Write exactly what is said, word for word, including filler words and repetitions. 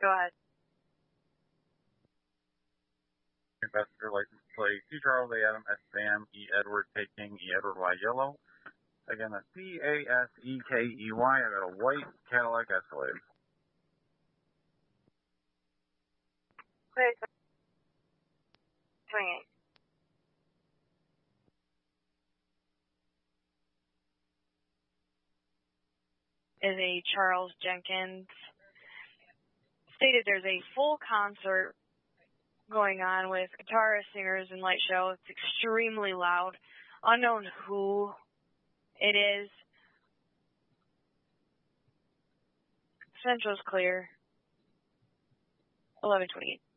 Go ahead. Passenger license plate C Charles A Adam S Sam E Edward taking E Edward Y yellow. Again, that's C A S E K E Y. I got a white Cadillac Escalade. Clear twenty-eight. Is a Charles Jenkins. Stated there's a full concert going on with guitarists, singers, and light show. It's extremely loud. Unknown who it is. Central's clear. eleven twenty-eight.